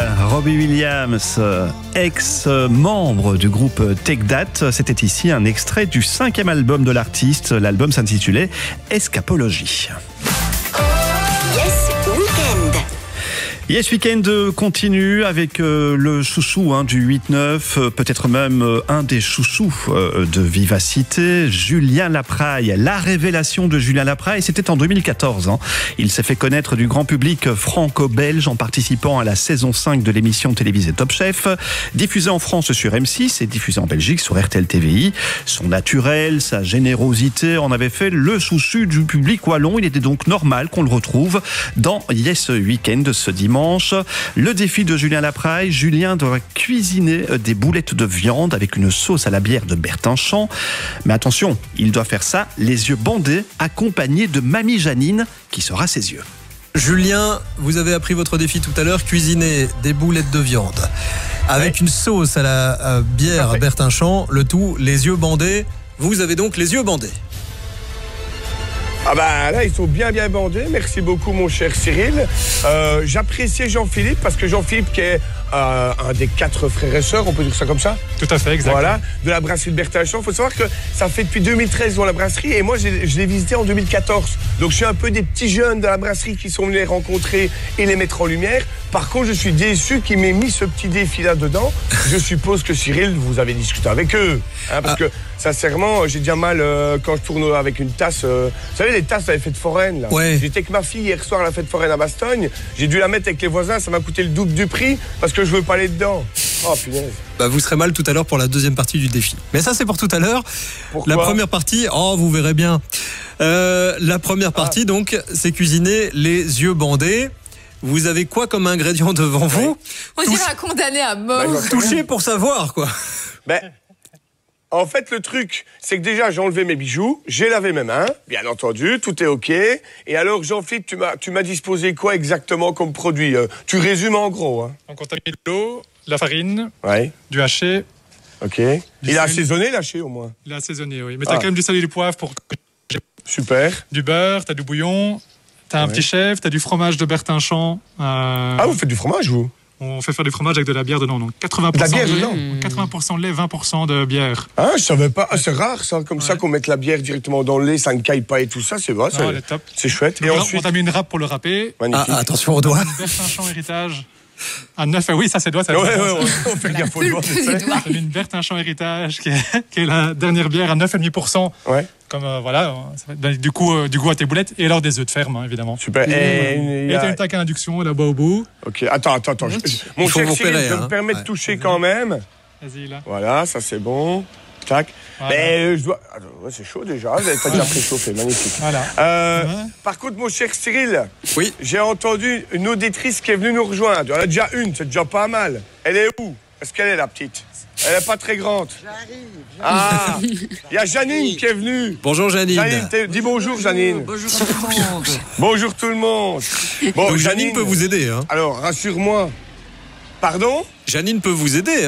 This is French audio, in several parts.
Robbie Williams, ex-membre du groupe Take That. C'était ici un extrait du 5e album de l'artiste. L'album s'intitulait Escapologie. Yes Weekend continue avec le chouchou du 8-9, peut-être même un des chouchous de Vivacité, Julien Lapraille. La révélation de Julien Lapraille, c'était en 2014. Il s'est fait connaître du grand public franco-belge en participant à la saison 5 de l'émission télévisée Top Chef, diffusée en France sur M6 et diffusée en Belgique sur RTL TVI. Son naturel, sa générosité en avait fait le chouchou du public wallon. Il était donc normal qu'on le retrouve dans Yes Weekend ce dimanche. Le défi de Julien Lapraille. Julien doit cuisiner des boulettes de viande avec une sauce à la bière de Bertinchamp. Mais attention, il doit faire ça les yeux bandés, accompagné de Mamie Janine qui sera ses yeux. Julien, vous avez appris votre défi tout à l'heure, cuisiner des boulettes de viande avec une sauce à la bière Bertinchamp, le tout les yeux bandés. Vous avez donc les yeux bandés. Ah bah là, ils sont bien bandés. Merci beaucoup, mon cher Cyril. J'appréciais Jean-Philippe parce que Jean-Philippe qui est un des 4 frères et sœurs, on peut dire ça comme ça? Tout à fait, exactement. Voilà, de la brasserie de Bertinchamp. Il faut savoir que ça fait depuis 2013 dans la brasserie et moi, je l'ai visité en 2014. Donc, je suis un peu des petits jeunes de la brasserie qui sont venus les rencontrer et les mettre en lumière. Par contre, je suis déçu qu'il m'ait mis ce petit défi-là dedans. Je suppose que Cyril, vous avez discuté avec eux. Parce que, sincèrement, j'ai déjà mal quand je tourne avec une tasse. Vous savez, les tasses à la fête foraine, là. Ouais. J'étais avec ma fille hier soir à la fête foraine à Bastogne. J'ai dû la mettre avec les voisins. Ça m'a coûté le double du prix parce que je veux pas aller dedans. Oh, punaise. Vous serez mal tout à l'heure pour la deuxième partie du défi. Mais ça, c'est pour tout à l'heure. Pourquoi ? La première partie, vous verrez bien. La première partie, donc, c'est cuisiner les yeux bandés. Vous avez quoi comme ingrédient devant vous? On dirait un condamné à mort. Touchez pour savoir, quoi. En fait, le truc, c'est que déjà, j'ai enlevé mes bijoux, j'ai lavé mes mains, bien entendu, tout est OK. Et alors, Jean-Philippe, tu m'as disposé quoi exactement comme produit? Tu résumes en gros. Donc, on t'a mis de l'eau, de la farine, Ouais. du haché. OK. Il a assaisonné, l'haché, au moins. Il a assaisonné, oui. Mais t'as quand même du sel et du poivre pour Super. du beurre, t'as du bouillon, t'as un petit chèvre, t'as du fromage de Bertinchamp. Vous faites du fromage, vous? On fait faire du fromage avec de la bière dedans, donc 80% De la bière de lait, dedans 80% de lait, 20% de bière. Je savais pas. C'est rare, ça, comme ça, qu'on mette la bière directement dans le lait, ça ne caille pas et tout ça, c'est vrai. Non, elle est top. C'est chouette. Et Donc, ensuite, on t'a mis une râpe pour le râper. magnifique. Attention aux doigts. Bertinchamp héritage. À 9, oui, ça c'est doigt. Ça Ouais, on fait gaffe aux doigts, tu sais. On t'a mis une Bertinchamp héritage qui est la dernière bière à 9,5%. Ouais. Comme ça va donner du goût à tes boulettes et alors des œufs de ferme, évidemment. Super. Et t'as une taque à induction là-bas au bout. Ok, attends. Mon faut cher vous Cyril, repérer, je me permets de toucher quand même. Vas-y, là. Voilà, ça c'est bon. Tac. Voilà. Mais je dois. C'est chaud déjà, t'as déjà préchauffé, magnifique. Voilà. Par contre, mon cher Cyril, Oui. j'ai entendu une auditrice qui est venue nous rejoindre. Il y en a déjà une, c'est déjà pas mal. Elle est où? Est-ce qu'elle est la petite? Elle n'est pas très grande. J'arrive. Il y a Janine qui est venue. Bonjour, Janine. Dis bonjour, Janine. Bonjour tout le monde. Bonjour tout le monde. Bon, Donc, Janine peut vous aider. Alors, rassure-moi. Pardon? Janine peut vous aider.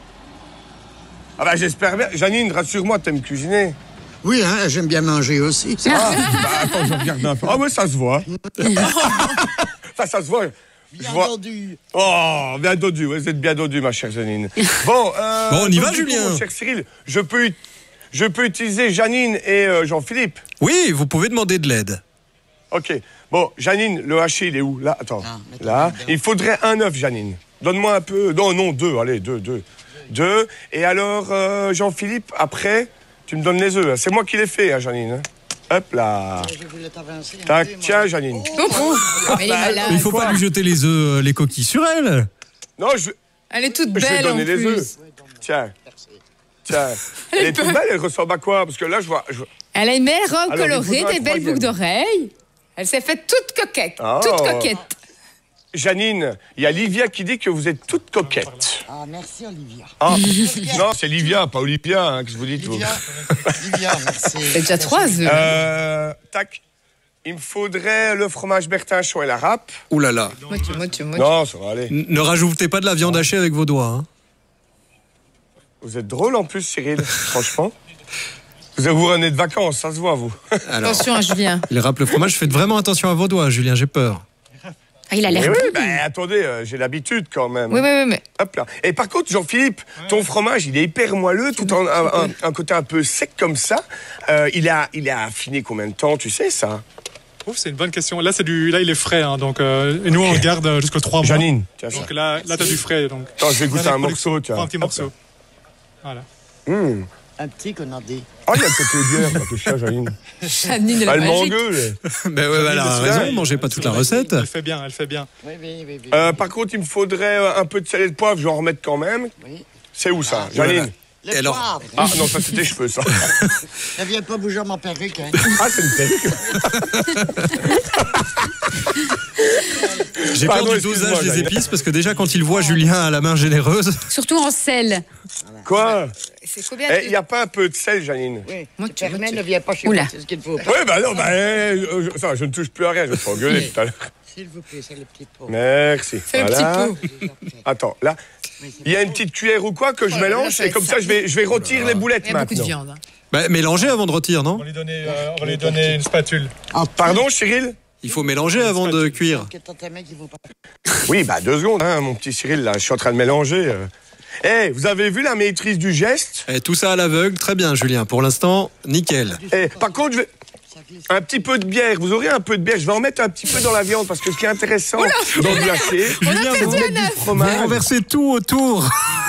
J'espère bien. Janine, rassure-moi, t'aimes cuisiner. Oui, j'aime bien manger aussi. Attends, je regarde un peu. Ah ouais, ça se voit. Ça se voit. Bien entendu. Oh, bien dodu. Vous êtes bien dodu, ma chère Janine. Bon, on y va, du coup, Julien. mon cher Cyril, je peux utiliser Janine et Jean-Philippe. Oui, vous pouvez demander de l'aide. OK. Bon, Janine, le haché, il est où? Là, attends. Là. Il faudrait un œuf, Janine. Donne-moi un peu. Non, 2. Allez, 2. 2. Et alors, Jean-Philippe, après, tu me donnes les œufs. C'est moi qui les fais, Janine. Hop là. Je voulais t'avancer. Tac, tiens, Janine. Elle est malade. Il ne faut pas lui jeter les œufs, les coquilles sur elle. Non, je Elle est toute vais belle en donner les plus. œufs. Tiens. Elle est toute belle, elle ressemble à quoi? Parce que là, je vois... Elle a une belle robe Alors, il colorée, faudra des un belles boucles troisième. d'oreilles. Elle s'est faite toute coquette. Oh. Toute coquette. Janine, il y a Livia qui dit que vous êtes toute coquette. Merci, Olivia. Non, c'est Livia, pas Olivia, que je vous dis. Livia, merci. C'est déjà 3 œufs. Tac. Il me faudrait le fromage Bertinchamp et la râpe. Ouh là là. Moitié. Non, ça va aller. Ne rajoutez pas de la viande hachée avec vos doigts. Vous êtes drôle en plus, Cyril, franchement. Vous revenez de vacances, ça se voit, vous. Alors, Attention, Julien. il râpe le fromage. Faites vraiment attention à vos doigts, Julien, j'ai peur. Ah, il a l'air Oui, bon. ben attendez, j'ai l'habitude quand même. Oui. Hop là. Et par contre, Jean-Philippe, ton fromage, il est hyper moelleux, tout en un côté un peu sec comme ça. Il a affiné combien de temps, tu sais ça? Ouf, c'est une bonne question. Là, là, il est frais, hein, donc et nous on le garde jusqu'aux 3 mois. Janine, tiens ça. Donc là, t'as du frais. Donc. Attends, je vais goûter un morceau, tiens. Prends un petit morceau. Voilà. Un petit qu'on a dit. Oh, il y a le côté bière, quand tu cherches, Janine. Janine, Elle m'engueule. Ben ouais, elle a raison, mangez pas toute la recette. Elle fait bien, elle fait bien. Oui. Par contre, il me faudrait un peu de sel et de poivre, je vais en remettre quand même. Oui. C'est où ça, Janine? Les alors poivres. Ah non, ça c'est tes cheveux, ça. Ne viens pas bouger ma perruque, hein. Ah, c'est une perruque. J'ai peur Pardon, du excuse-moi, dosage des Janine. épices parce que déjà quand il voit Julien à la main généreuse. Surtout en sel. Quoi? C'est combien Il n'y a pas un peu de sel, Janine? Oui. Moi, Tu permets, ne viens pas chez Oula. moi, c'est ce qu'il faut. Oui, bah non, ça, je ne touche plus à rien, je vais te engueuler tout à l'heure. S'il vous plaît, c'est le petit pot. Merci. Fais un Voilà. petit pot. Attends, là, il y a une petite cuillère ou quoi que je mélange là, et comme ça, je vais retirer les boulettes Il y a beaucoup de maintenant. viande. Hein. Bah, mélangez avant de retirer, non? On va lui donner une spatule. Pardon, Cyril? Il faut mélanger avant de cuire. Que t'as tes mains qui vont pas. Oui, bah 2 secondes, hein, mon petit Cyril, là, je suis en train de mélanger. Eh, vous avez vu la maîtrise du geste? Et tout ça à l'aveugle, très bien Julien. Pour l'instant, nickel. Eh, par contre, je vais... Un petit peu de bière, vous aurez un peu de bière, je vais en mettre un petit peu dans la viande parce que ce qui est intéressant dans du haché, Julien, vous mettez du vous fromage. renversez tout autour.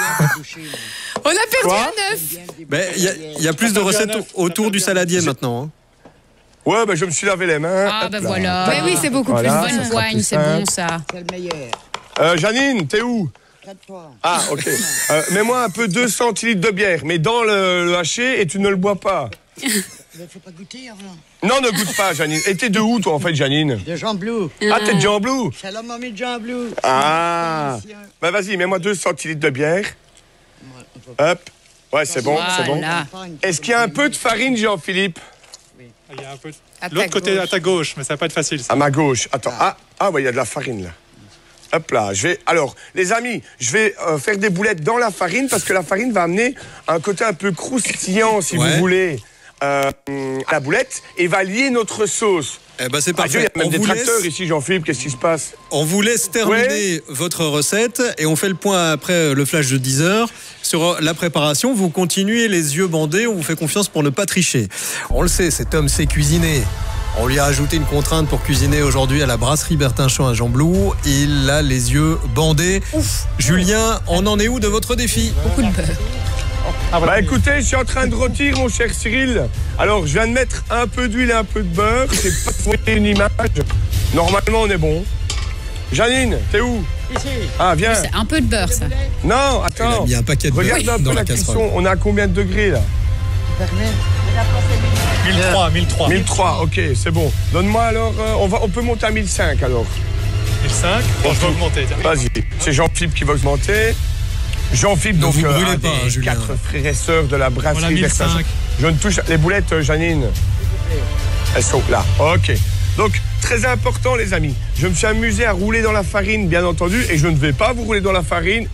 On a perdu Quoi un œuf. Ben, il y a plus de recettes autour du saladier maintenant. Hein. Ouais, bah je me suis lavé les mains. Ah, Hop ben là. voilà. Mais oui, c'est beaucoup Voilà, plus ça bonne sera poigne, plus c'est bon simple. ça. C'est le meilleur. Janine, t'es où? 4 poivres. Ah, ok. Mets-moi un peu 2 centilitres de bière, mais dans le haché et tu ne le bois pas. Mais faut pas goûter avant. Non, ne goûte pas, Janine. Et t'es de où, toi, en fait, Janine? De Jean Blou. Ah, t'es de Jean Blou? C'est l'homme ami de Jean Blou. Ah. Bah, vas-y, mets-moi 2 centilitres de bière. Hop. Ouais, c'est bon, c'est bon. Voilà. Est-ce qu'il y a un peu de farine, Jean-Philippe? Il y a un peu. À ta L'autre côté, gauche. à ta gauche, mais ça va pas être facile. Ça. À ma gauche. Attends. Ouais, il y a de la farine, là. Hop là, alors, les amis, je vais faire des boulettes dans la farine parce que la farine va amener un côté un peu croustillant, si vous voulez, à la boulette et va lier notre sauce. Eh ben c'est Ah, Dieu, il y parfait. a même des tracteurs ici, Jean-Philippe, qu'est-ce qui se passe? On vous laisse terminer votre recette et on fait le point après le flash de 10h sur la préparation. Vous continuez les yeux bandés, on vous fait confiance pour ne pas tricher. On le sait, cet homme sait cuisiner. On lui a ajouté une contrainte pour cuisiner aujourd'hui à la brasserie Bertinchamp à Jean-Blou. Il a les yeux bandés. Ouf. Julien, on en est où de votre défi? Beaucoup de beurre. Bah écoutez, je suis en train de rôtir, mon cher Cyril. Alors, je viens de mettre un peu d'huile et un peu de beurre. C'est pas pour une image. Normalement, on est bon. Janine, t'es où? Ici. Ah, viens. C'est un peu de beurre, ça. Non, Il a attends. mis un paquet de beurre Regarde un dans peu la la casserole. cuisson. On est à combien de degrés, là? Tu permets? 1003. 1003, ok, c'est bon. Donne-moi alors, on peut monter à 1005 alors. 1005. Bon, je vais augmenter. Tiens. Vas-y, c'est Jean-Philippe qui va augmenter. Jean-Philippe, Ne donc vous brûlez un pas, des Julien. 4 frères et sœurs de la brasserie Voilà, 1005. Bertinchamp. Je ne touche les boulettes, Janine. Elles sont là, ok. Donc, très important les amis, je me suis amusé à rouler dans la farine, bien entendu, et je ne vais pas vous rouler dans la farine.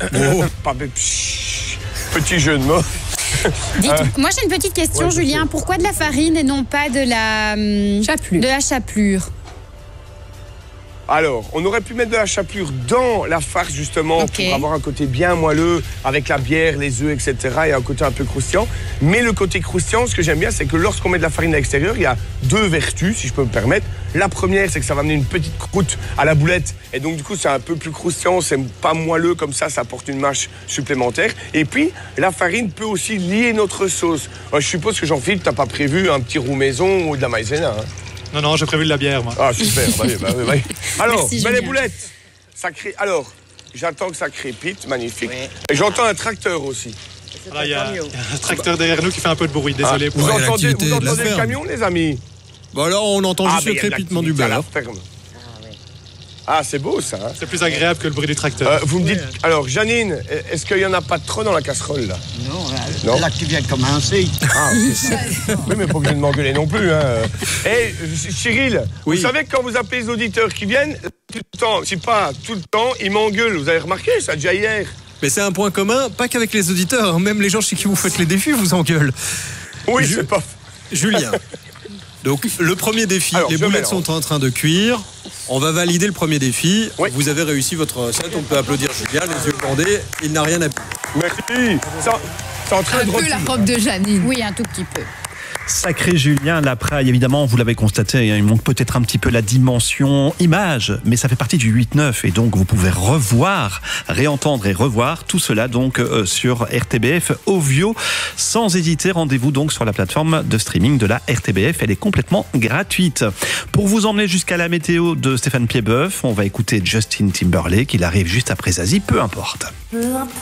Petit jeu de mots. Moi, j'ai une petite question, Ouais, je Julien. sais. Pourquoi de la farine et non pas de la chapelure? De la chapelure. Alors, on aurait pu mettre de la chapelure dans la farce, justement, Ok. pour avoir un côté bien moelleux, avec la bière, les œufs, etc., et un côté un peu croustillant. Mais le côté croustillant, ce que j'aime bien, c'est que lorsqu'on met de la farine à l'extérieur, il y a 2 vertus, si je peux me permettre. La première, c'est que ça va amener une petite croûte à la boulette, et donc, du coup, c'est un peu plus croustillant, c'est pas moelleux comme ça apporte une mâche supplémentaire. Et puis, la farine peut aussi lier notre sauce. Je suppose que Jean-Philippe, t'as pas prévu un petit roux maison ou de la maïzena, hein? Non, j'ai prévu de la bière, moi. Ah, super, bah oui. Alors, Merci, les Julien. boulettes, ça crée... Alors, j'attends que ça crépite, magnifique. Oui. Et j'entends un tracteur aussi. Voilà, il y a un tracteur derrière nous qui fait un peu de bruit. Désolé. Vous Ouais, entendez, l'activité vous de la entendez le ferme. camion, les amis? Bon alors on entend juste mais le il y a de crépitement du l'activité à la beurre. ferme. Ah, c'est beau, ça. Hein. C'est plus agréable que le bruit du tracteur. Vous me dites... Alors, Janine, est-ce qu'il n'y en a pas trop dans la casserole, là? Non, là que tu viens de commencer. Ah, ok. Oui, mais pas obligé de m'engueuler non plus. Hein. Et Cyril, Oui. vous savez que quand vous appelez les auditeurs qui viennent, tout le temps, si pas tout le temps, ils m'engueulent. Vous avez remarqué ça déjà hier? Mais c'est un point commun, pas qu'avec les auditeurs, hein, même les gens chez qui vous faites les défis vous engueulent. Oui, c'est pas... Julien, Donc le premier défi, Alors, les je boulettes mélange. sont en train de cuire. On va valider le premier défi. Oui. Vous avez réussi votre recette. On peut applaudir Julien, les yeux bandés. Il n'a rien à piller. Merci. C'est en train Un de peu la retirer. robe de Janine. Oui, un tout petit peu. Sacré Julien Lapraille, évidemment, vous l'avez constaté, hein, il manque peut-être un petit peu la dimension image, mais ça fait partie du 8-9 et donc vous pouvez revoir, réentendre et revoir tout cela donc sur RTBF Ovio. Sans hésiter, rendez-vous donc sur la plateforme de streaming de la RTBF, elle est complètement gratuite. Pour vous emmener jusqu'à la météo de Stéphane Piedboeuf, on va écouter Justin Timberlake, il arrive juste après Zazie, peu importe.